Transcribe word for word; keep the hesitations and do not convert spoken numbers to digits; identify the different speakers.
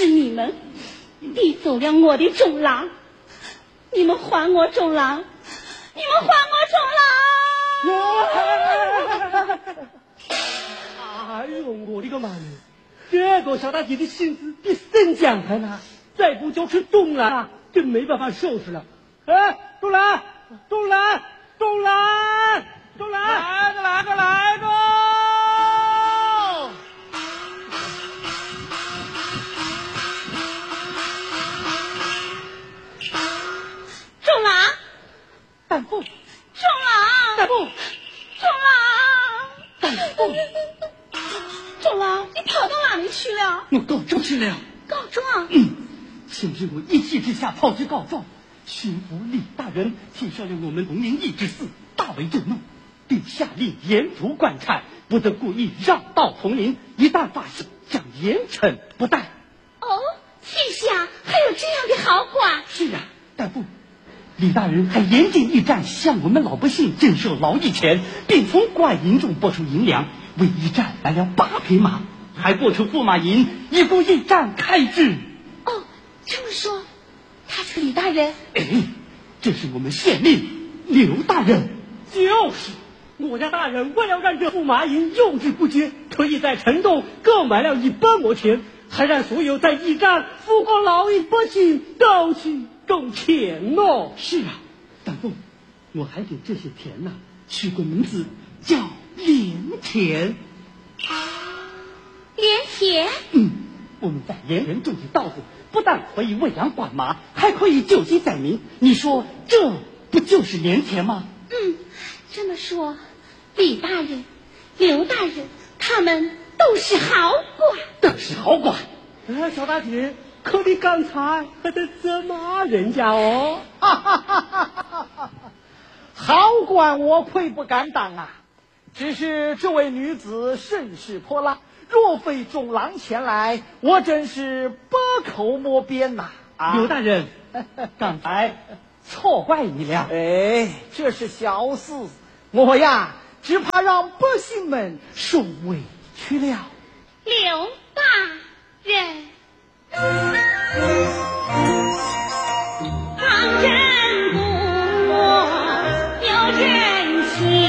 Speaker 1: 是你们逼走了我的中郎，你们还我中郎，你们还我中郎！
Speaker 2: 哎呦，我的个妈呀！这个小大姐的性子比生姜还辣，再不就是中了，真没办法收拾了。哎，中兰，中兰，中兰，中兰，
Speaker 3: 来着来着来着！
Speaker 1: 中郎，
Speaker 2: 大凤，
Speaker 1: 中郎，
Speaker 2: 大凤，
Speaker 1: 中郎，
Speaker 2: 大凤，
Speaker 1: 中郎，你跑到哪里去了？
Speaker 2: 我告状去了。
Speaker 1: 告状？
Speaker 2: 嗯，今日我一气之下跑去告状，巡抚李大人听说了我们同林一之事，大为震怒，并下令严图管察，不得故意绕道同林，一旦发现，将严惩不贷。
Speaker 1: 哦，天下还有这样的好官？
Speaker 2: 是啊，大夫，李大人还严禁驿站向我们老百姓征收劳役钱，并从官银中拨出银两，为驿站来了八匹马，还拨出驸马银，以供驿站开支。
Speaker 1: 哦，这么说，他是李大人？
Speaker 2: 哎，这是我们县令刘大人。就是，我家大人为了让这驸马银用之不竭，特意在城东购买了一百亩田，还让所有在驿站服过劳役百姓都去种田哦。是啊，大凤，我还给这些田呐、啊、取个名字叫连田。
Speaker 1: 连田？
Speaker 2: 嗯，我们在连田种起稻子，不但可以喂养管马，还可以救济灾民。你说这不就是连田吗？
Speaker 1: 嗯，这么说，李大人、刘大人他们都是好官，
Speaker 2: 都是好官。哎，小大姐，可你刚才还在责骂人家哦。
Speaker 3: 哈哈哈哈哈！好官我愧不敢当啊，只是这位女子身世泼辣，若非中郎前来，我真是百口莫辩呐、啊！
Speaker 2: 刘大人，刚才错怪你了。
Speaker 3: 哎，这是小事，我呀只怕让百姓们受委屈了。
Speaker 1: 刘